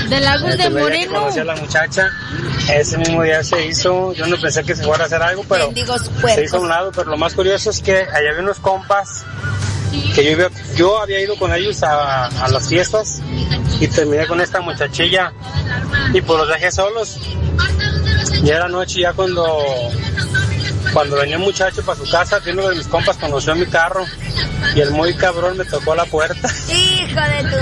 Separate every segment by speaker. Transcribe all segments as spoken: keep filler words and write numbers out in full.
Speaker 1: De Lagos de Moreno.
Speaker 2: Conocí a la muchacha, ese mismo día se hizo, yo no pensé que se fuera a hacer algo, pero se hizo a un lado. Pero lo más curioso es que allá había unos compas que yo, iba, yo había ido con ellos a, a las fiestas y terminé con esta muchachilla y pues los dejé solos. Y era noche ya cuando cuando venía un muchacho para su casa, que uno de mis compas conoció mi carro y el muy cabrón me tocó la puerta.
Speaker 3: Hijo de tu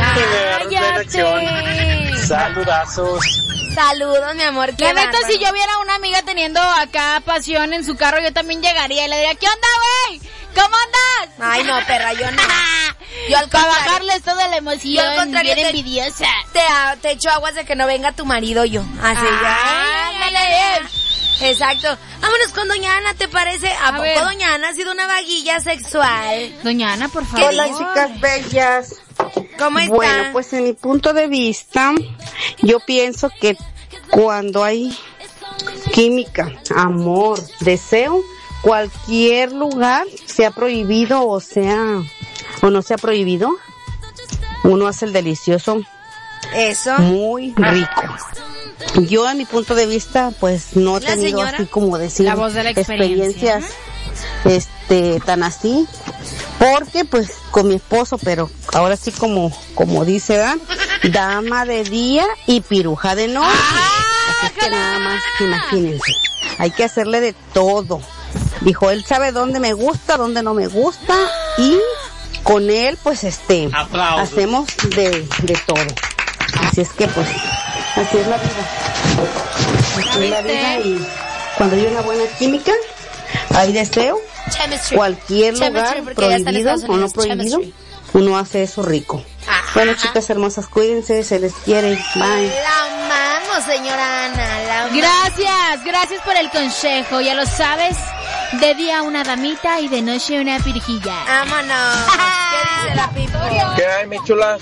Speaker 2: madre. Saludazos.
Speaker 3: Saludos, mi amor.
Speaker 1: La neta, si yo viera una amiga teniendo acá pasión en su carro, yo también llegaría y le diría, ¿qué onda, güey? ¿Cómo andas?
Speaker 3: Ay, no, perra, yo no. Yo al
Speaker 1: Para bajarles toda la emoción,
Speaker 3: yo al contrario,
Speaker 1: bien
Speaker 3: te,
Speaker 1: envidiosa.
Speaker 3: Te, te echo aguas de que no venga tu marido yo. Así ya. Ándale. Exacto. Vámonos con Doña Ana, ¿te parece? ¿A, ¿A poco ver. Doña Ana ha sido una vaguilla sexual?
Speaker 1: Doña Ana, por favor.
Speaker 4: Hola, chicas bellas.
Speaker 3: ¿Cómo está?
Speaker 4: Bueno, pues en mi punto de vista, yo pienso que cuando hay química, amor, deseo, cualquier lugar, sea prohibido o sea, o no sea prohibido, uno hace el delicioso.
Speaker 3: Eso.
Speaker 4: Muy rico. Yo, en mi punto de vista, pues no he tenido señora? así como decir
Speaker 1: la voz de la
Speaker 4: experiencias este tan así, porque pues con mi esposo, pero ahora sí como como dice, ¿verdad? Dama de día y piruja de noche. Así es que nada más, imagínense, hay que hacerle de todo. Dijo, él sabe dónde me gusta, dónde no me gusta, y con él pues este Aplausos. hacemos de, de todo. Así es que pues así es la vida. Así es la vida, y cuando hay una buena química, hay deseo. Chemistry. Cualquier lugar, Chemistry, prohibido o no prohibido, Chemistry. Uno hace eso rico. Ajá. Bueno, chicas hermosas, cuídense, se les quiere. Bye.
Speaker 3: La amamos, señora Ana. La amamos.
Speaker 1: Gracias, gracias por el consejo. Ya lo sabes, de día una damita y de noche una pirquilla.
Speaker 3: Vámonos. ¿Qué dice la Pipo?
Speaker 5: ¿Qué hay, mi chula?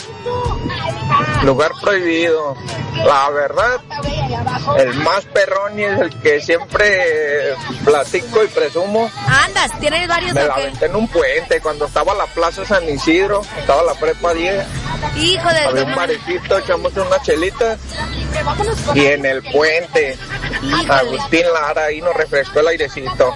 Speaker 5: Lugar prohibido. La verdad, el más perrón y es el que siempre platico y presumo.
Speaker 3: Andas, tienes varios.
Speaker 5: Me la aventé en un puente cuando estaba la Plaza San Isidro, estaba la Prepa diez.
Speaker 3: Hijo de
Speaker 5: Había un barecito, echamos unas chelitas y en el puente Híjole. Agustín Lara ahí nos refrescó el airecito.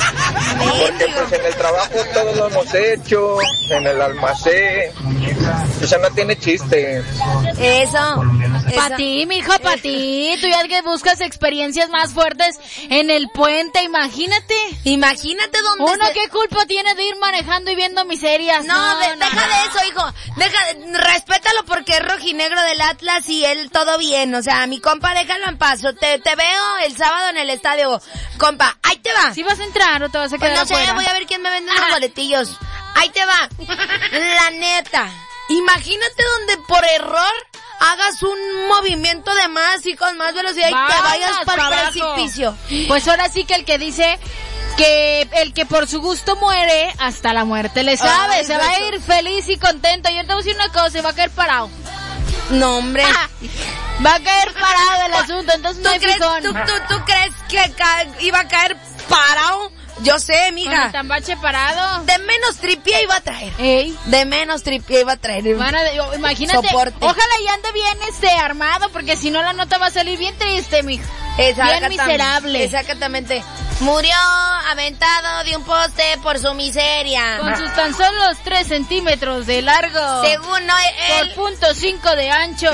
Speaker 5: Porque pues en el trabajo todo lo hemos hecho, en el almacén, eso no tiene chiste.
Speaker 3: Eso.
Speaker 1: Para ti, mijo, para ti. Tú ya que buscas experiencias más fuertes en el puente, imagínate.
Speaker 3: Imagínate dónde.
Speaker 1: Uno
Speaker 3: se...
Speaker 1: qué culpa tiene de ir manejando y viendo miserias.
Speaker 3: No,
Speaker 1: no,
Speaker 3: de,
Speaker 1: no
Speaker 3: deja
Speaker 1: no.
Speaker 3: de eso, hijo. Deja, respétalo porque es rojinegro del Atlas y él todo bien. O sea, mi compa, déjalo en paz. Te, te veo el sábado en el estadio, compa. Ahí te va.
Speaker 1: ¿Sí vas a entrar o te vas a quedar
Speaker 3: pues no sé,
Speaker 1: afuera?
Speaker 3: Voy a ver quién me vende unos boletillos. Ahí te va. La neta. Imagínate donde por error hagas un movimiento de más y con más velocidad Vamos, y te vayas para el precipicio.
Speaker 1: Pues ahora sí que el que dice que el que por su gusto muere, hasta la muerte le sabe. Ay, se va a ir feliz y contento. Yo te voy a decir una cosa, se va a caer parado.
Speaker 3: No, hombre.
Speaker 1: Ah, va a caer parado del asunto, entonces no hay
Speaker 3: crees,
Speaker 1: fijón.
Speaker 3: ¿tú, tú, ¿Tú crees que ca- iba a caer parado? Yo sé, mija.
Speaker 1: Con el tambache parado.
Speaker 3: De menos tripié iba a traer.
Speaker 1: Ey.
Speaker 3: De menos tripié iba a traer.
Speaker 1: Bueno, imagínate.
Speaker 3: Soporte.
Speaker 1: Ojalá y ande bien este armado, porque si no la nota va a salir bien triste, mija. Bien miserable.
Speaker 3: Exactamente. Murió aventado de un poste por su miseria.
Speaker 1: Con sus tan solo tres centímetros de largo.
Speaker 3: Según no, él...
Speaker 1: Por punto cinco de ancho.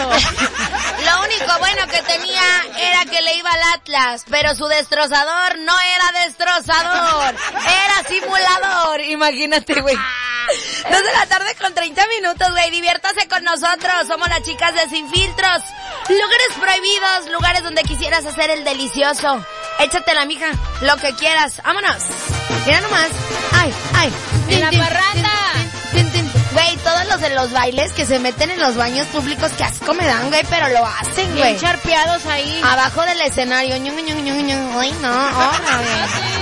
Speaker 3: Lo único bueno que tenía era que le iba al Atlas, pero su destrozador no era destrozador, era simulador. Imagínate, güey. Dos de la tarde con treinta minutos, güey. Diviértase con nosotros. Somos las chicas de Sin Filtros. Lugares prohibidos, lugares donde quisieras hacer el delicioso. Échatela, mija, lo que quieras. Vámonos. Mira nomás. Ay, ay.
Speaker 1: En la parranda.
Speaker 3: Güey, todos los de los bailes que se meten en los baños públicos, que asco me dan, güey, pero lo hacen, güey.
Speaker 1: Bien charpeados ahí.
Speaker 3: Abajo del escenario. Ay, no, oh, no,